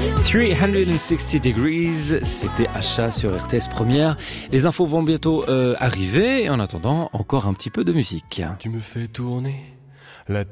360 degrees, c'était Achat sur RTS Première. Les infos vont bientôt arriver et en attendant, encore un petit peu de musique. Tu me fais tourner la